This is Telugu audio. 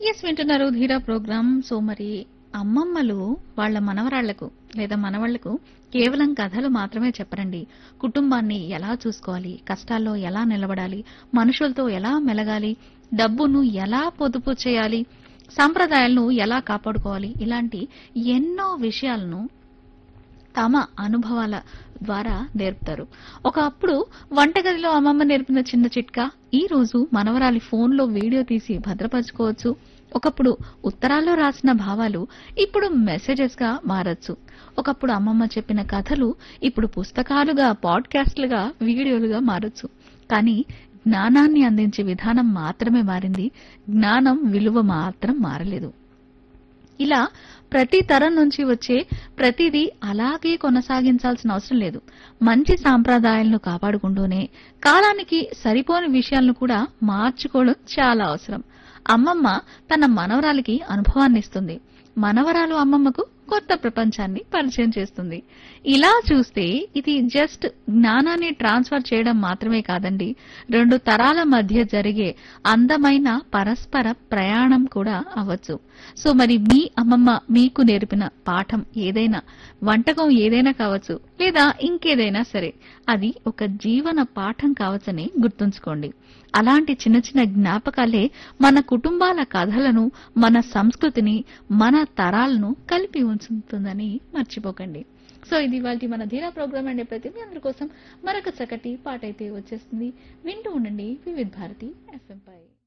ఎస్ వింటున్నారు ధీరా ప్రోగ్రామ్. సో మరి అమ్మమ్మలు వాళ్ళ మనవరాళ్లకు లేదా మనవాళ్లకు కేవలం కథలు మాత్రమే చెప్పరండి. కుటుంబాన్ని ఎలా చూసుకోవాలి, కష్టాల్లో ఎలా నిలబడాలి, మనుషులతో ఎలా మెలగాలి, డబ్బును ఎలా పొదుపు చేయాలి, సంప్రదాయాలను ఎలా కాపాడుకోవాలి, ఇలాంటి ఎన్నో విషయాలను తమ అనుభవాల ద్వారా నేర్పుతారు. ఒకప్పుడు వంటగదిలో అమ్మమ్మ నేర్పిన చిన్న చిట్కా ఈ రోజు మనవరాలి ఫోన్లో వీడియో తీసి భద్రపరచుకోవచ్చు. ఒకప్పుడు ఉత్తరాల్లో రాసిన భావాలు ఇప్పుడు మెసేజెస్ గా మారచ్చు. ఒకప్పుడు అమ్మమ్మ చెప్పిన కథలు ఇప్పుడు పుస్తకాలుగా, పాడ్కాస్ట్లుగా, వీడియోలుగా మారచ్చు. కానీ జ్ఞానాన్ని అందించే విధానం మాత్రమే మారింది. జ్ఞానం విలువ మాత్రం మారలేదు. ఇలా ప్రతి తరం నుంచి వచ్చే ప్రతిదీ అలాగే కొనసాగించాల్సిన అవసరం లేదు. మంచి సాంప్రదాయాలను కాపాడుకుంటూనే కాలానికి సరిపోని విషయాలను కూడా మార్చుకోవడం చాలా అవసరం. అమ్మమ్మ తన మనవరాలికి అనుభవాన్ని ఇస్తుంది. మనవరాలు అమ్మమ్మకు కొత్త ప్రపంచాన్ని పరిచయం చేస్తుంది. ఇలా చూస్తే ఇది జస్ట్ జ్ఞానాన్ని ట్రాన్స్ఫర్ చేయడం మాత్రమే కాదండి, రెండు తరాల మధ్య జరిగే అందమైన పరస్పర ప్రయాణం కూడా అవ్వచ్చు. సో మరి మీ అమ్మమ్మ మీకు నేర్పిన పాఠం ఏదైనా, వంటకం ఏదైనా కావచ్చు, లేదా ఇంకేదైనా సరే, అది ఒక జీవన పాఠం కావచ్చని గుర్తుంచుకోండి. అలాంటి చిన్న చిన్న జ్ఞాపకాలే మన కుటుంబాల కథలను, మన సంస్కృతిని, మన తరాలను కలిపి ఉంచుతుందని మర్చిపోకండి. సో ఇది ఇవాల్టి మన ధీరా ప్రోగ్రామ్ అండి. ప్రతి మీ అందరి కోసం మరొక చక్కటి పాట అయితే వచ్చేస్తుంది. వింటూ ఉండండి వివిధ భారతి FM పై.